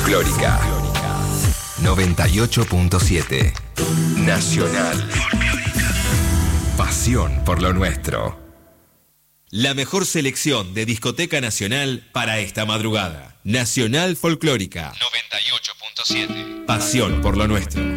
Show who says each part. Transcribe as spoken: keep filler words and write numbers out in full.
Speaker 1: Folclórica noventa y ocho punto siete. Nacional. Pasión por lo nuestro.
Speaker 2: La mejor selección de discoteca nacional para esta madrugada. Nacional Folclórica
Speaker 3: noventa y ocho punto siete.
Speaker 2: Pasión por lo nuestro.